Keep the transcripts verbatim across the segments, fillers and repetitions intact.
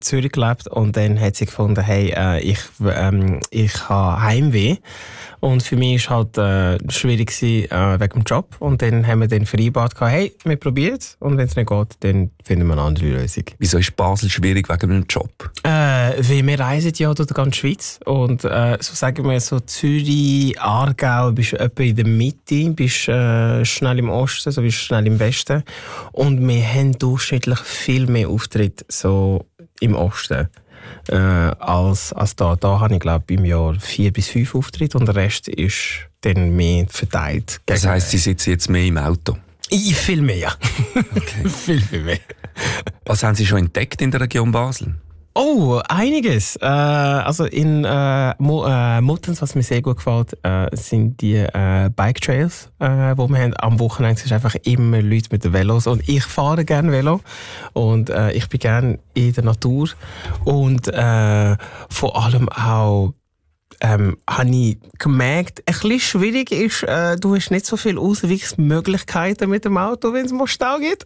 Zürich gelebt und dann hat sie gefunden, hey, äh, ich, ähm, ich habe Heimweh. Und für mich war es halt äh, schwierig gewesen, äh, wegen dem Job. Und dann haben wir dann vereinbart, hey, wir probieren es. Und wenn es nicht geht, dann finden wir eine andere Lösung. Wieso ist Basel schwierig wegen dem Job? Äh, weil wir reisen ja durch die ganze Schweiz. Und äh, so sagen wir so Zürich, Aargau, bist du etwa in der Mitte, bist äh, schnell im Osten, so bist du schnell im Westen. Und wir haben durchschnittlich viel mehr Auftritte so im Osten. Äh, als, als da. Da habe ich, glaube ich, im Jahr vier bis fünf Auftritte und der Rest ist dann mehr verteilt. Das heisst, Sie sitzen jetzt mehr im Auto? Ich, viel mehr, ja. Okay. viel, viel mehr. Was haben Sie schon entdeckt in der Region Basel? Oh, einiges. Äh, also in äh, Mo- äh, Muttens, was mir sehr gut gefällt, äh, sind die äh, Bike Trails, äh, wo wir haben. Am Wochenende sind einfach immer Leute mit den Velos und ich fahre gerne Velo und äh, ich bin gerne in der Natur und äh, vor allem auch ähm, habe ich gemerkt, ein bisschen schwierig ist, äh, du hast nicht so viele Ausweichsmöglichkeiten mit dem Auto, wenn es mal Stau gibt.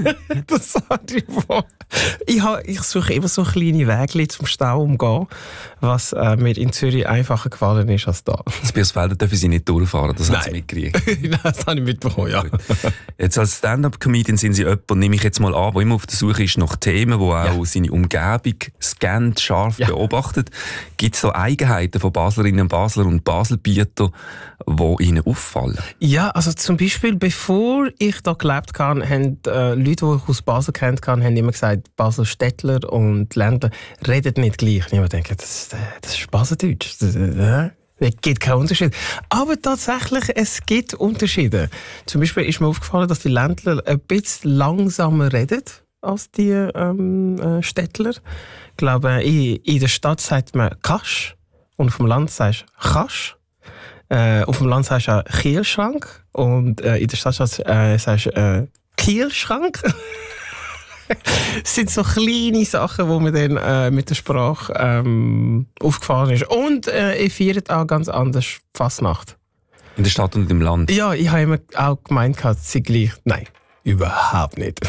Das sage ich mal. Ich, ha, ich suche immer so kleine Wege zum Stau umgehen, was äh, mir in Zürich einfacher gefallen ist als da. Das Birsfelder dürfen Sie nicht durchfahren, das haben Sie mitgekriegt. Nein, das habe ich mitbekommen, ja. Jetzt als Stand-up-Comedian sind Sie jemand, nehme ich jetzt mal an, der immer auf der Suche ist nach Themen, wo auch ja. seine Umgebung scannt, scharf ja. beobachtet. Gibt es so Eigenheiten von Baslerinnen und Basler und Baselbieter, die Ihnen auffallen? Ja, also zum Beispiel, bevor ich da gelebt habe, haben äh, Leute, die ich aus Basel kennt habe, haben immer gesagt, Basel-Städtler und Ländler reden nicht gleich. Und ich denke, das, das ist Baseldeutsch. Das, äh, es gibt keinen Unterschied. Aber tatsächlich, es gibt Unterschiede. Zum Beispiel ist mir aufgefallen, dass die Ländler ein bisschen langsamer reden als die ähm, äh, Städtler. Ich glaube, in, in der Stadt sagt man «Kasch» und auf dem Land sagst du «Kasch». Äh, auf dem Land sagst du «Kielschrank» und äh, in der Stadt äh, sagst du äh, «Kielschrank». Es sind so kleine Sachen, die mir dann äh, mit der Sprache ähm, aufgefallen ist. Und äh, ich feiere auch ganz anders Fasnacht. In der Stadt und im Land? Ja, ich habe immer auch gemeint, sie gleich. Nein, überhaupt nicht.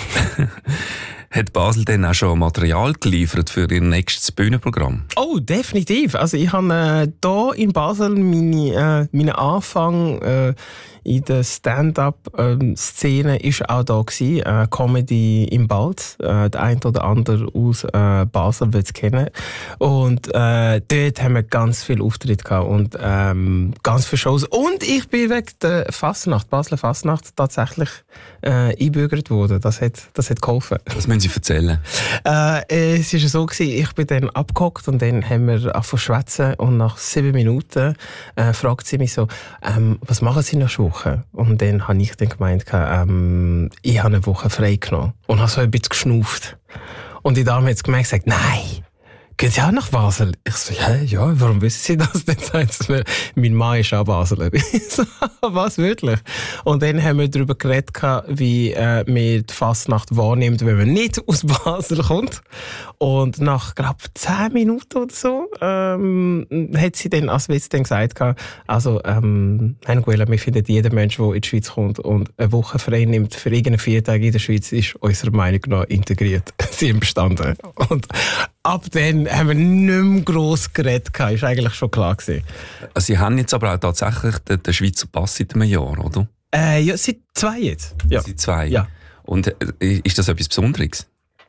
Hat Basel denn auch schon Material geliefert für Ihr nächstes Bühnenprogramm? Oh, definitiv. Also ich habe hier äh, in Basel meine, äh, meinen Anfang äh, in der Stand-up-Szene ist auch da gewesen. Äh, Comedy im Balz. Äh, der eine oder andere aus äh, Basel wird es kennen. Und äh, dort haben wir ganz viel Auftritt gehabt und ähm, ganz viele Shows. Und ich bin wegen der Fasnacht, Basler Fasnacht, tatsächlich äh, eingebürgert worden. Das hat, das hat geholfen. Das müssen Sie erzählen. Äh, es war so gewesen, ich bin dann abgehockt und dann haben wir angefangen zu schwätzen und nach sieben Minuten äh, fragt sie mich so, ähm, was machen Sie noch Woche? Und dann habe ich dann gemeint, ähm, ich habe eine Woche frei genommen und habe so ein bisschen geschnauft. Und die Dame hat es gemerkt und gesagt, nein, gehen Sie auch nach Basel? Ich so, ja, ja, warum wissen Sie das? Dann sagt sie mir, mein Mann ist auch Basler. Ich so, was, wirklich? Und dann haben wir darüber geredet, wie äh, man die Fasnacht wahrnimmt, wenn man nicht aus Basel kommt. Und nach, glaube ich, zehn Minuten oder so, ähm, hat sie dann als Witz dann gesagt, also, ähm, Anguilla, wir finden, jeder Mensch, der in die Schweiz kommt und eine Woche frei nimmt für irgendeinen Viertag in der Schweiz, ist unserer Meinung nach integriert. Sie haben bestanden. Und ab dann haben wir nicht mehr gross geredet. Das war eigentlich schon klar gewesen. Sie haben jetzt aber auch tatsächlich den, den Schweizer Pass seit einem Jahr, oder? Äh, ja, seit zwei jetzt. Ja. Seit zwei? Ja. Und äh, ist das etwas Besonderes?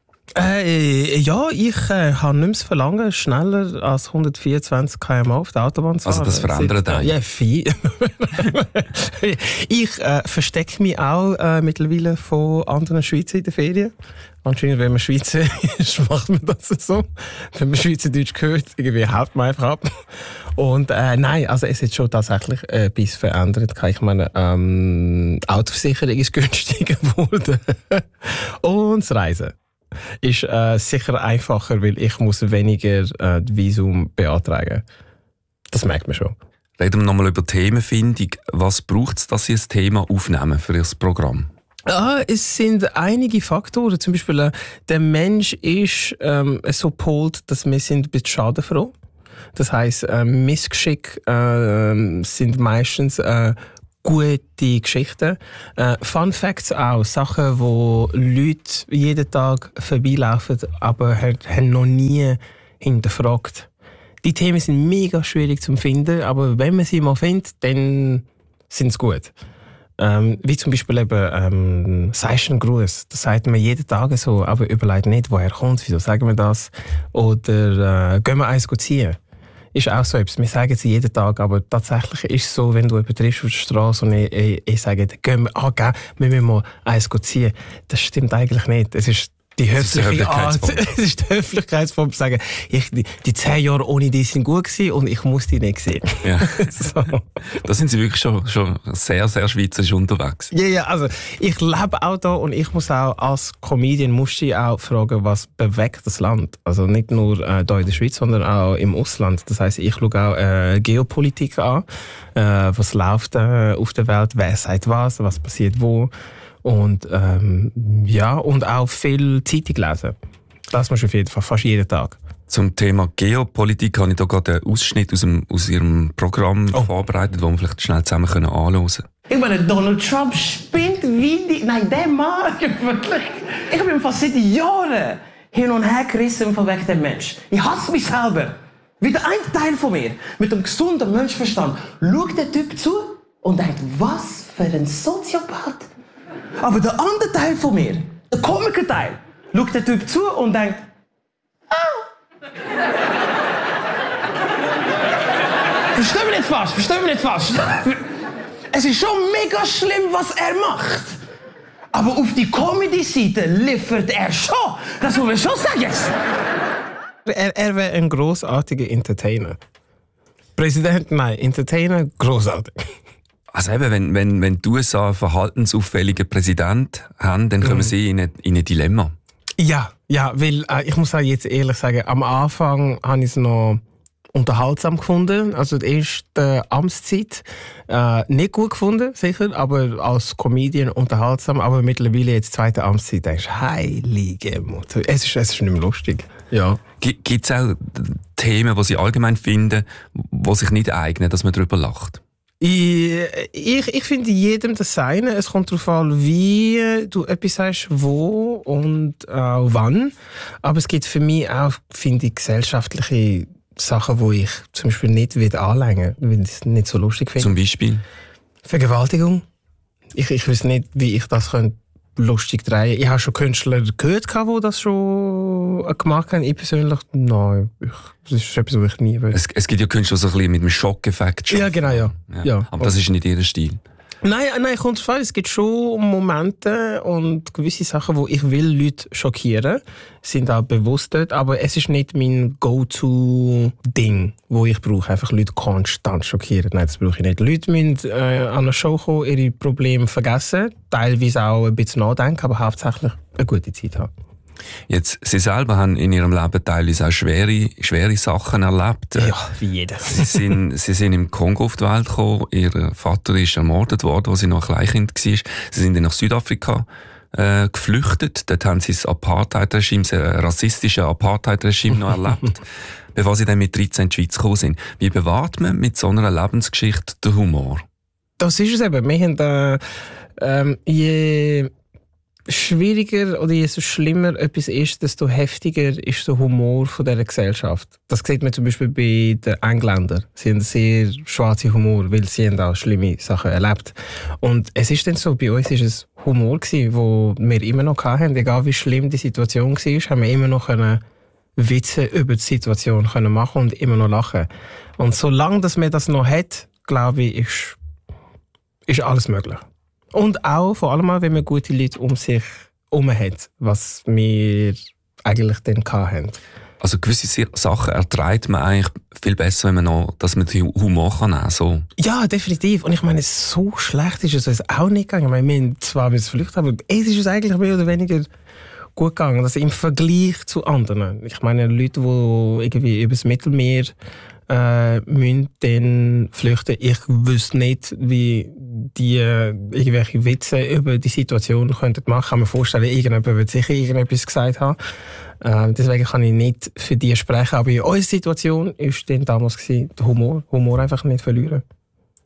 Äh, ja, ich äh, habe nicht mehr zu verlangen, schneller als hundertvierundzwanzig Kilometer pro Stunde auf der Autobahn zu fahren. Also das verändert einen? Ja, viel. Ich äh, verstecke mich auch äh, mittlerweile von anderen Schweizer in der Ferien. Anscheinend, wenn man Schweizer ist, macht man das so. Wenn man Schweizerdeutsch hört, irgendwie haut man einfach ab. Und äh, nein, also es ist schon tatsächlich äh, etwas verändert. Ich meine, ähm, die Autoversicherung ist günstiger geworden. Und das Reisen ist äh, sicher einfacher, weil ich muss weniger äh, Visum beantragen. Das merkt man schon. Reden wir nochmal über Themenfindung. Was braucht es, dass Sie ein Thema aufnehmen für Ihr Programm? Ah, es sind einige Faktoren. Zum Beispiel, äh, der Mensch ist ähm, so gepolt, dass wir sind ein bisschen schadenfroh. Das heisst, äh, Missgeschick äh, sind meistens äh, gute Geschichten. Äh, Fun Facts auch, Sachen, wo Leute jeden Tag vorbeilaufen, aber haben noch nie hinterfragt. Die Themen sind mega schwierig zu finden, aber wenn man sie mal findet, dann sind sie gut. Ähm, wie zum Beispiel eben ähm, «Sagst du einen Gruß?» Das sagt man jeden Tag so, aber überlegt nicht, woher kommt es, wieso sagen wir das? Oder äh, «Gehen wir eins ziehen?» Ist auch so etwas. Wir sagen es jeden Tag, aber tatsächlich ist es so, wenn du jemanden triffst auf der Straße und ich, ich, ich sage, gehen wir, ah, gell, wir müssen mal eins ziehen. Das stimmt eigentlich nicht. Es ist die höfliche Art. Es ist die Höflichkeitsform zu sagen, ich, die, die zehn Jahre ohne dich sind gut gewesen und ich muss die nicht sehen. Ja. So. Da sind Sie wirklich schon, schon sehr, sehr schweizerisch unterwegs. Ja, ja, also ich lebe auch da und ich muss auch als Comedian musst du auch fragen, was bewegt das Land. Also nicht nur äh, hier in der Schweiz, sondern auch im Ausland. Das heisst, ich schaue auch äh, Geopolitik an, äh, was läuft äh, auf der Welt, wer sagt was, was passiert wo. Und ähm, ja, und auch viel Zeitung lesen. Das machst du auf jeden Fall, fast jeden Tag. Zum Thema Geopolitik habe ich da gerade einen Ausschnitt aus, dem, aus Ihrem Programm oh. vorbereitet, den wir vielleicht schnell zusammen anschauen können. Ich meine, Donald Trump spinnt wie die... Nein, der Mann, wirklich. Ich bin fast seit Jahren hin und her gerissen von wegen dem Mensch. Ich hasse mich selber. Wieder ein Teil von mir, mit einem gesunden Menschenverstand, schaut der Typ zu und denkt, was für ein Soziopath. Aber der andere Teil von mir, der Komiker-Teil, schaut der Typ zu und denkt, ah. Verstehen wir nicht fast, verstehen wir nicht fast. Es ist schon mega schlimm, was er macht. Aber auf die Comedy-Seite liefert er schon. Das muss man schon sagen. Er, er wäre ein grossartiger Entertainer. Präsident, nein, Entertainer, grossartig. Also eben, wenn, wenn, wenn die U S A einen verhaltensauffälligen Präsident haben, dann kommen mhm. sie in ein, in ein Dilemma. Ja, ja, weil äh, ich muss auch jetzt ehrlich sagen, am Anfang habe ich es noch unterhaltsam gefunden, also die erste Amtszeit äh, nicht gut gefunden, sicher, aber als Comedian unterhaltsam, aber mittlerweile jetzt zweite Amtszeit denkst du, heilige Mutter, es ist, es ist nicht mehr lustig. Ja. Gibt es auch Themen, die Sie allgemein finden, die sich nicht eignen, dass man darüber lacht? Ich, ich, ich finde jedem das Seine. Es kommt darauf an, wie du etwas sagst, wo und auch wann. Aber es gibt für mich auch, finde ich, gesellschaftliche Sachen, die ich zum Beispiel nicht wieder anlänge, weil ich es nicht so lustig finde. Zum Beispiel? Vergewaltigung. Ich, ich weiß nicht, wie ich das könnte lustig drehen. Ich habe schon Künstler gehört, die das schon gemacht haben. Ich persönlich, nein, ich, das ist etwas, was ich nie will. Es, es gibt ja Künstler, die so ein bisschen mit einem Schockeffekt schaffen. Ja, genau, ja. ja. ja. Aber das ist nicht ihr Stil. Nein, nein, kommt drauf an. Es gibt schon Momente und gewisse Sachen, wo ich will Leute schockieren, sind auch bewusst dort, aber es ist nicht mein Go-To-Ding, wo ich brauche, einfach Leute konstant schockieren. Nein, das brauche ich nicht. Leute müssen äh, an einer Show kommen, ihre Probleme vergessen, teilweise auch ein bisschen nachdenken, aber hauptsächlich eine gute Zeit haben. Jetzt, Sie selber haben in Ihrem Leben teilweise auch schwere, schwere Sachen erlebt. Ja, wie jeder. Sie sind, Sie sind im Kongo auf die Welt gekommen. Ihr Vater ist ermordet worden, als Sie noch ein Kleinkind war. Sie sind dann nach Südafrika äh, geflüchtet. Dort haben Sie das Apartheid-Regime, das rassistische Apartheid-Regime noch erlebt, bevor Sie dann mit dreizehn in die Schweiz gekommen sind. Wie bewahrt man mit so einer Lebensgeschichte den Humor? Das ist es eben. Wir haben äh, ähm, je schwieriger oder je so schlimmer etwas ist, desto heftiger ist der Humor von dieser Gesellschaft. Das sieht man zum Beispiel bei den Engländern. Sie haben einen sehr schwarzen Humor, weil sie haben auch schlimme Sachen erlebt. Und es ist dann so, bei uns ist es Humor gewesen, wo wir immer noch hatten. Egal wie schlimm die Situation war, haben wir immer noch können Witze über die Situation können machen und immer noch lachen. Und solange dass man das noch hat, glaube ich, ist, ist alles möglich. Und auch, vor allem auch, wenn man gute Leute um sich herum hat, was wir eigentlich dann hatten. Also gewisse Sachen erträgt man eigentlich viel besser, wenn man noch, dass man den Humor kann nehmen, so. Ja, definitiv. Und ich meine, so schlecht ist es uns auch nicht gegangen. Ich meine, wir haben zwar mit Flücht, aber es ist uns eigentlich mehr oder weniger gut gegangen. Also im Vergleich zu anderen. Ich meine, Leute, die irgendwie übers Mittelmeer äh, müssen dann flüchten. Ich wüsste nicht, wie die äh, irgendwelche Witze über die Situation könnten machen. Ich kann mir vorstellen, irgendjemand wird sicher irgendetwas gesagt haben. Äh, deswegen kann ich nicht für die sprechen. Aber in unserer Situation war dann damals gewesen, der Humor. Humor einfach nicht verlieren.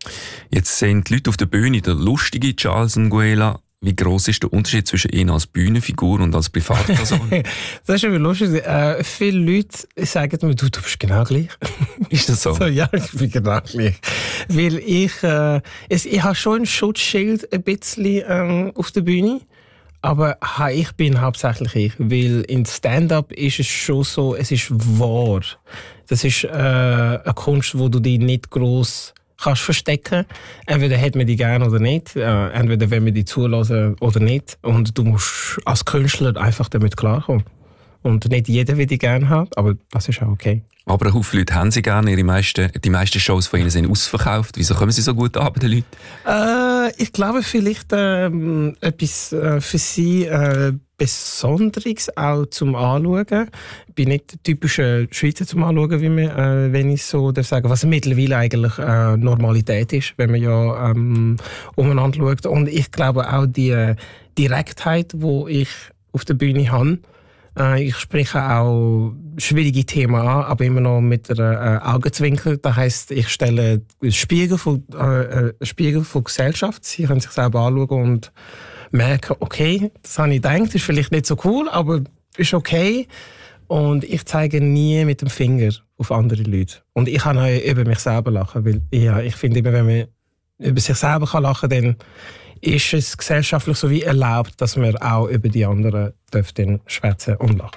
Jetzt sind die Leute auf der Bühne der lustige Charles Nguela. Wie gross ist der Unterschied zwischen Ihnen als Bühnenfigur und als Privatperson? Das ist aber lustig. Äh, viele Leute sagen mir, du, du bist genau gleich. Ist das so? so? Ja, ich bin genau gleich. Weil ich, äh, es, ich habe schon ein Schutzschild ein bisschen ähm, auf der Bühne. Aber ha, ich bin hauptsächlich ich. Weil in Stand-up ist es schon so, es ist wahr. Das ist äh, eine Kunst, wo du dich nicht gross kannst verstecken. Entweder hat man die gerne oder nicht. Äh, entweder wenn man die zulassen oder nicht. Und du musst als Künstler einfach damit klarkommen. Und nicht jeder will die gerne haben, aber das ist auch okay. Aber ein Haufen Leute haben sie gerne. Ihre meisten, die meisten Shows von ihnen sind ausverkauft. Wieso kommen sie so gut an bei den Leuten? Äh, ich glaube vielleicht ähm, etwas äh, für sie äh, Besonderes auch zum Anschauen. Ich bin nicht der typische Schweizer zum Anschauen, wie man, äh, wenn ich so darf sagen, was mittlerweile eigentlich äh, Normalität ist, wenn man ja ähm, umeinander schaut. Und ich glaube auch die äh, Direktheit, die ich auf der Bühne habe. Äh, ich spreche auch schwierige Themen an, aber immer noch mit einer äh, Augenzwinkel. Das heisst, ich stelle einen Spiegel von, äh, einen Spiegel von Gesellschaft. Sie können sich selber anschauen und merken, okay, das habe ich gedacht, ist vielleicht nicht so cool, aber ist okay. Und ich zeige nie mit dem Finger auf andere Leute. Und ich kann auch über mich selber lachen, weil ja, ich finde, immer, wenn man über sich selber kann lachen kann, dann ist es gesellschaftlich so wie erlaubt, dass man auch über die anderen dürfen schwätzen und lachen.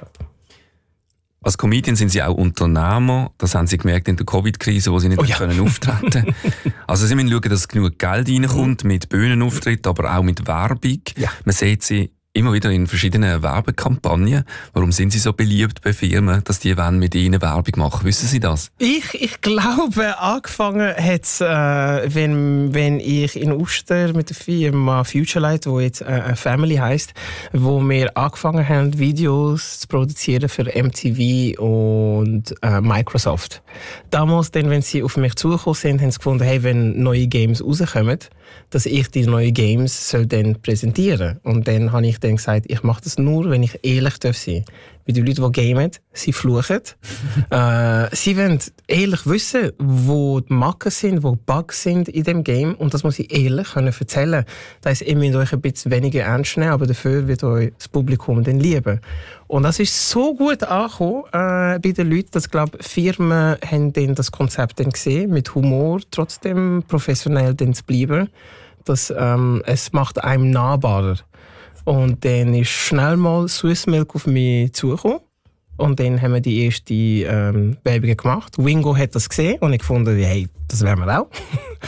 Als Comedian sind Sie auch Unternehmer. Das haben Sie gemerkt in der Covid-Krise, wo Sie nicht oh, ja. können auftreten. Also Sie müssen schauen, dass genug Geld reinkommt mit Bühnenauftritt, aber auch mit Werbung. Ja. Man sieht Sie immer wieder in verschiedenen Werbekampagnen. Warum sind Sie so beliebt bei Firmen, dass die wollen mit Ihnen Werbung machen? Wissen Sie das? Ich, ich glaube, angefangen hat es, äh, wenn, wenn ich in Uster mit der Firma Futurelight, die jetzt äh, Family heisst, wo wir angefangen haben, Videos zu produzieren für M T V und äh, Microsoft. Damals, dann, wenn sie auf mich zugekommen sind, haben sie gefunden, hey, wenn neue Games rauskommen, dass ich die neuen Games soll dann präsentieren. Und dann habe ich dann gesagt, ich mache das nur, wenn ich ehrlich darf sein. Weil die Leute, die gamen, sie fluchen. äh, sie wollen ehrlich wissen, wo die Macken sind, wo die Bugs sind in dem Game. Und das muss ich ehrlich können erzählen. Das heisst, ihr müsst euch ein bisschen weniger ernst nehmen, aber dafür wird euch das Publikum dann lieben. Und das ist so gut angekommen äh, bei den Leuten, dass ich glaube, Firmen haben dann das Konzept dann gesehen, mit Humor trotzdem professionell dann zu bleiben. Das, ähm, es macht einem nahbarer. Und dann ist schnell mal Swiss Milk auf mich zugekommen. Und dann haben wir die erste ähm, Werbung gemacht. Wingo hat das gesehen und ich gefunden, hey, das wollen wir auch.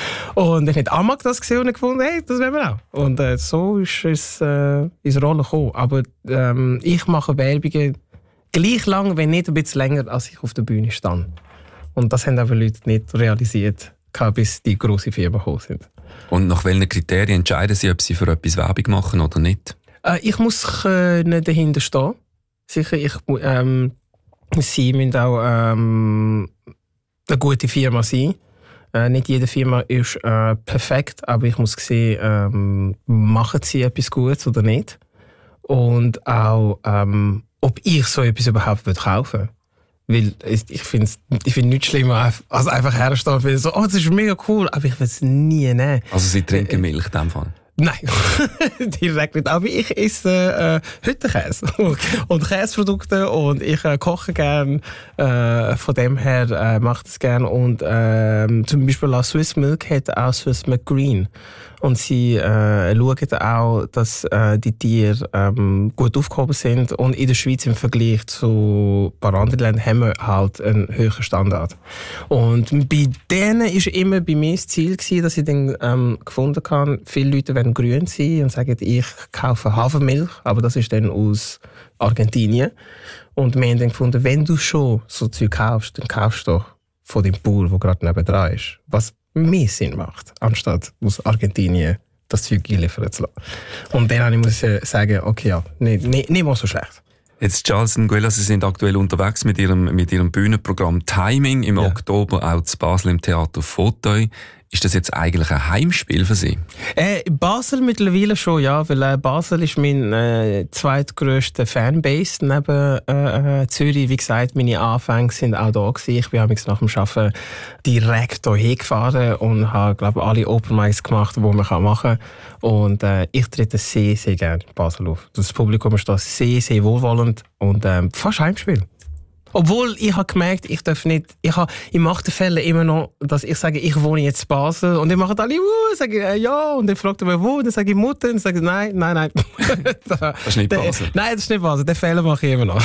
Und dann hat Amag das gesehen und ich gefunden, hey, das wollen wir auch. Und äh, so ist es äh, ins Rollen gekommen. Aber ähm, ich mache Werbungen gleich lang, wenn nicht ein bisschen länger, als ich auf der Bühne stand. Und das haben aber Leute nicht realisiert, bis die grossen Firmen gekommen sind. Und nach welchen Kriterien entscheiden Sie, ob Sie für etwas Werbung machen oder nicht? Äh, ich muss können dahinter stehen. Sicher, ich, ähm, Sie müssen auch ähm, eine gute Firma sein. Äh, nicht jede Firma ist äh, perfekt, aber ich muss sehen, ähm, machen Sie etwas Gutes oder nicht. Und auch, ähm, ob ich so etwas überhaupt kaufen will. Weil ich finde ich find nichts schlimmer, als einfach herstehen und so, oh, das ist mega cool, aber ich will es nie nehmen. Also Sie trinken Milch in dem Fall? Nein, direkt nicht. Aber ich esse äh, Hüttenkäse und Käseprodukte und ich äh, koche gern. Äh, von dem her äh, mache ich das gern. Und äh, zum Beispiel auch Swiss Milk hat auch Swiss Milk Green. Und sie äh, schauen auch, dass äh, die Tiere ähm, gut aufgehoben sind. Und in der Schweiz im Vergleich zu ein paar anderen Ländern haben wir halt einen höheren Standard. Und bei denen war immer bei mir das Ziel gewesen, dass ich dann ähm, gefunden habe, viele Leute wollen grün sein und sagen, ich kaufe Hafermilch, aber das ist dann aus Argentinien. Und wir haben dann gefunden, wenn du schon so Zeug kaufst, dann kaufst du doch von dem Bauer, der gerade nebenan ist. Was mehr Sinn macht, anstatt aus Argentinien das Zeug liefern zu lassen. Und dann muss ich sagen, okay, ja, nicht, nicht, nicht mal so schlecht. Jetzt, Charles Nguela, Sie sind aktuell unterwegs mit Ihrem, mit Ihrem Bühnenprogramm Timing. Im ja. Oktober auch zu Basel im Theater Fauteuil. Ist das jetzt eigentlich ein Heimspiel für Sie? Äh, Basel mittlerweile schon, ja, weil äh, Basel ist mein äh, zweitgrößter Fanbase neben äh, Zürich. Wie gesagt, meine Anfänge sind auch da gewesen. Ich bin amigs nach dem Arbeiten direkt hierher gefahren und habe, glaube alle Open Mics gemacht, die man machen kann. Und äh, ich trete sehr, sehr gerne in Basel auf. Das Publikum ist da sehr, sehr wohlwollend und äh, fast Heimspiel. Obwohl, ich habe gemerkt, ich darf nicht, ich habe in manchen Fällen immer noch, dass ich sage, ich wohne jetzt in Basel und dann machen alle, uh, sage äh, ja, und dann fragt er, wo, dann sage ich Mutter, und dann sage ich, nein, nein, nein. Das ist nicht Basel. Der, nein, das ist nicht Basel, den Fehler mache ich immer noch.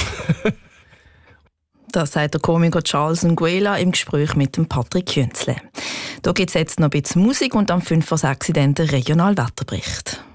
Das sagt der Komiker Charles Nguela im Gespräch mit dem Patrick Künzle. Da gibt es jetzt noch ein bisschen Musik und am fünf vor sechs dann der Regionalwetterbericht.